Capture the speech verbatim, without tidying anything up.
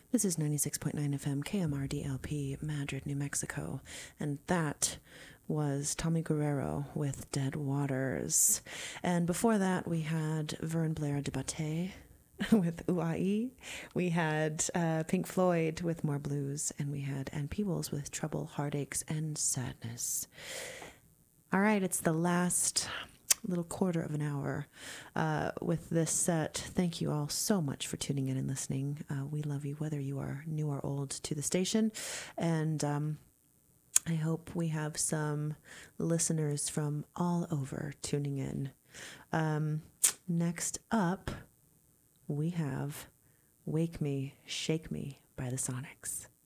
This is ninety-six point nine F M K M R D L P, Madrid, New Mexico. And that was Tommy Guerrero with Dead Waters. And before that, we had Vern Blair de Bate with U A E. We had uh, Pink Floyd with More Blues. And we had Ann Peebles with Trouble, Heartaches, and Sadness. All right, it's the last little quarter of an hour uh, with this set. Thank you all so much for tuning in and listening. Uh, we love you, whether you are new or old to the station. And um, I hope we have some listeners from all over tuning in. Um, next up, we have Wake Me, Shake Me by the Sonics.